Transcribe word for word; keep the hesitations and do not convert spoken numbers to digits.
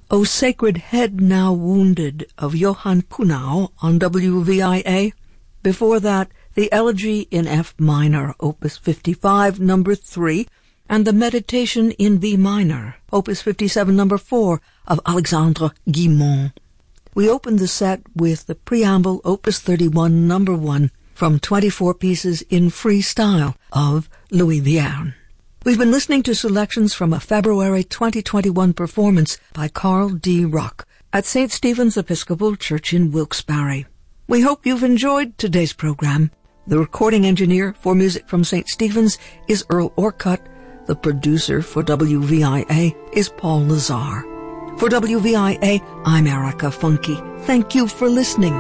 O Sacred Head Now Wounded of Johann Kuhnau on W V I A. Before that, the Elegy in F minor, Opus fifty-five, number three, and the Meditation in B minor, Opus fifty-seven, number four, of Alexandre Guilmant. We opened the set with the Preamble, Opus thirty-one, number one, from twenty-four pieces in free style of Louis Vierne. We've been listening to selections from a February twenty twenty-one performance by Carl D. Ruck at Saint Stephen's Episcopal Church in Wilkes-Barre. We hope you've enjoyed today's program. The recording engineer for Music from Saint Stephen's is Earl Orcutt. The producer for W V I A is Paul Lazar. For W V I A, I'm Erica Funke. Thank you for listening.